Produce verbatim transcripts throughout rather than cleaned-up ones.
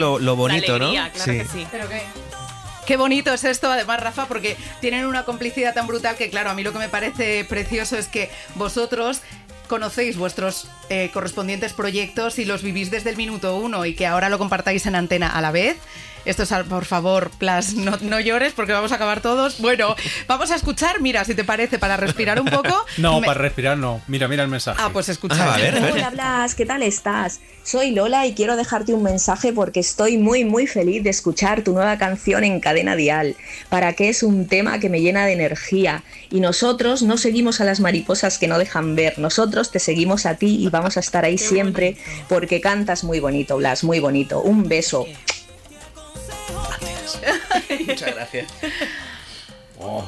lo, lo bonito, alegría, ¿no? Claro sí. que sí. Pero qué... Qué bonito es esto, además, Rafa, porque tienen una complicidad tan brutal que, claro, a mí lo que me parece precioso es que vosotros conocéis vuestros eh, correspondientes proyectos y los vivís desde el minuto uno y que ahora lo compartáis en antena a la vez. Esto es, por favor, Plas, no, no llores porque vamos a acabar todos. Bueno, vamos a escuchar, mira, si te parece, para respirar un poco. No, me... para respirar no. Mira, mira el mensaje. Ah, pues escucha. Ah, a ver, a ver. Hola Blas, ¿qué tal estás? Soy Lola y quiero dejarte un mensaje porque estoy muy muy feliz de escuchar tu nueva canción en Cadena Dial, para que es un tema que me llena de energía y nosotros no seguimos a las mariposas que no dejan ver, nosotros te seguimos a ti y vamos a estar ahí siempre porque cantas muy bonito, Blas, muy bonito. Un beso. Muchas gracias. Oh.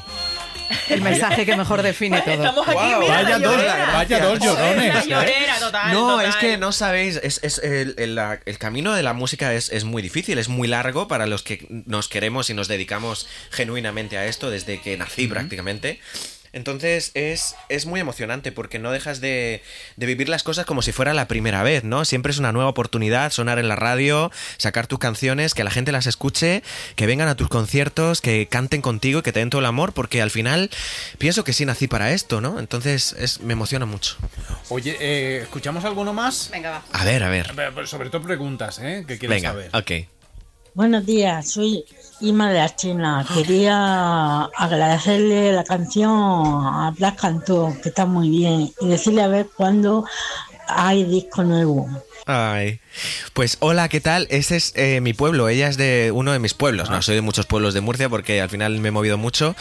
El mensaje que mejor define todo. Estamos aquí, Wow, mira, Vaya la dos, llorera. vaya dos llorones. La ¿eh? llorera, total. No, total. es que no sabéis, es, es el, el, la- el camino de la música es, es muy difícil, es muy largo para los que nos queremos y nos dedicamos genuinamente a esto desde que nací prácticamente. Entonces es, es muy emocionante porque no dejas de, de vivir las cosas como si fuera la primera vez, ¿no? Siempre es una nueva oportunidad sonar en la radio, sacar tus canciones, que la gente las escuche, que vengan a tus conciertos, que canten contigo y que te den todo el amor, porque al final pienso que sí nací para esto, ¿no? Entonces es, me emociona mucho. Oye, eh, ¿escuchamos alguno más? Venga, va. A ver, a ver. Eh, Sobre todo preguntas, ¿eh? Que quieres Venga, saber. ok. Buenos días, soy Irma de la China. Quería agradecerle la canción a Blas Cantó, que está muy bien, y decirle a ver cuándo hay disco nuevo. Ay, pues hola, ¿qué tal? Ese es eh, mi pueblo, ella es de uno de mis pueblos, no soy de muchos pueblos de Murcia porque al final me he movido mucho.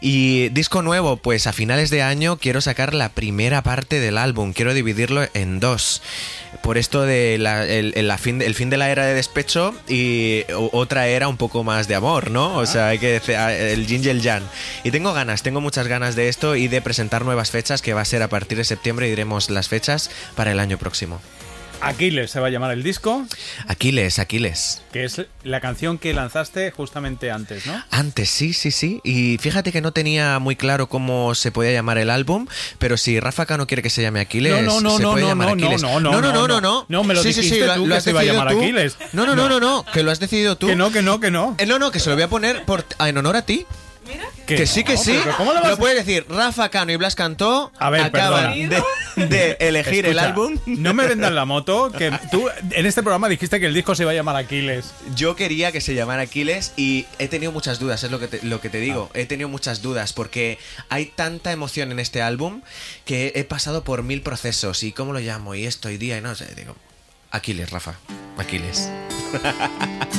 Y disco nuevo, pues a finales de año quiero sacar la primera parte del álbum, quiero dividirlo en dos. Por esto de la, el, el, la fin, el fin de la era de despecho y o, otra era un poco más de amor, ¿no? O sea, hay que decir el yin y el yang. Y tengo ganas, tengo muchas ganas de esto y de presentar nuevas fechas, que va a ser a partir de septiembre y diremos las fechas para el año próximo. Aquiles se va a llamar el disco, Aquiles, Aquiles. que es la canción que lanzaste justamente antes, ¿no? Antes, sí, sí, sí. Y fíjate que no tenía muy claro cómo se podía llamar el álbum, pero si Rafa Cano quiere que se llame Aquiles, No, no, no, se no, puede no, llamar no, Aquiles. no, no, no, no, no, no, no. no, me lo Sí, sí, dijiste sí, lo- tú, lo que has se iba a decidido llamar tú. Aquiles. No, no, no, no, no, que lo has decidido tú. Que no, que no, que no. Eh, no, no, que se lo voy a poner por, en honor a ti. Que sí, que no, sí. pero ¿cómo lo vas Lo a- puedes decir. Rafa Cano y Blas Cantó A ver, acaban perdona. de, de elegir el Escucha, álbum. No me vendan la moto, que tú en este programa dijiste que el disco se iba a llamar Aquiles. Yo quería que se llamara Aquiles y he tenido muchas dudas, es lo que te, lo que te digo. He tenido muchas dudas porque hay tanta emoción en este álbum que he pasado por mil procesos. ¿Y cómo lo llamo? Y esto y día y no sé. Digo, Aquiles, Rafa. Aquiles.